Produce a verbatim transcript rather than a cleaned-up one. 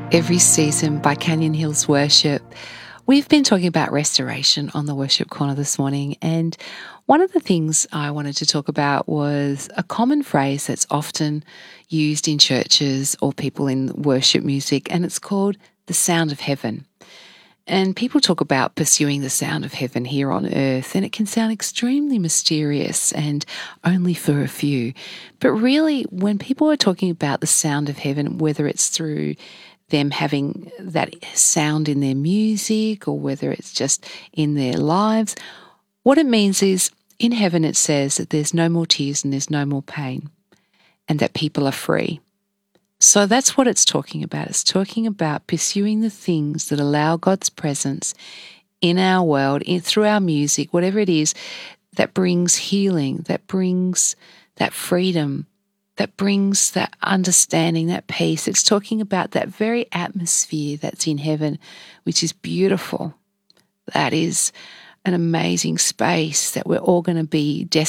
Every Season by Canyon Hills Worship. We've been talking about restoration on the worship corner this morning, and one of the things I wanted to talk about was a common phrase that's often used in churches or people in worship music, and it's called the sound of heaven. And people talk about pursuing the sound of heaven here on earth, and it can sound extremely mysterious and only for a few. But really, when people are talking about the sound of heaven, whether it's through them having that sound in their music or whether it's just in their lives, what it means is in heaven it says that there's no more tears and there's no more pain and that people are free. So that's what it's talking about. It's talking about pursuing the things that allow God's presence in our world, in, through our music, whatever it is, that brings healing, that brings that freedom, that brings that understanding, that peace. It's talking about that very atmosphere that's in heaven, which is beautiful. That is an amazing space that we're all going to be destined